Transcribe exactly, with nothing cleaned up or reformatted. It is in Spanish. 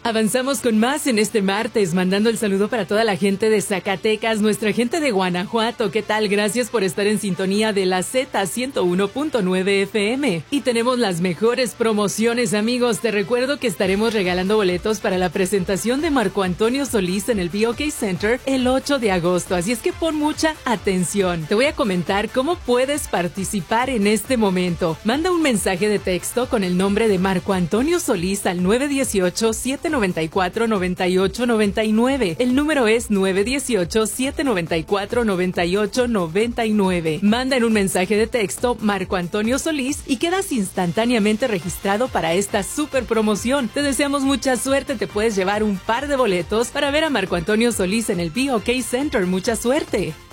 Avanzamos con más en este martes, mandando el saludo para toda la gente de Zacatecas, nuestra gente de Guanajuato. ¿Qué tal? Gracias por estar en sintonía de la Z ciento uno punto nueve F M. Y tenemos las mejores promociones, amigos. Te recuerdo que estaremos regalando boletos para la presentación de Marco Antonio Solís en el B O K Center el ocho de agosto. Así es que pon mucha atención. Te voy a comentar cómo puedes participar en este momento. Manda un mensaje de texto con el nombre de Marco Antonio Solís al nueve uno ocho, siete nueve cuatro, nueve ocho nueve nueve. El número es nueve uno ocho, siete nueve cuatro, nueve ocho nueve nueve. Manda en un mensaje de texto Marco Antonio Solís y quedas instantáneamente registrado para esta super promoción. Te deseamos mucha suerte, te puedes llevar un par de boletos para ver a Marco Antonio Solís en el B O K Center. Mucha suerte.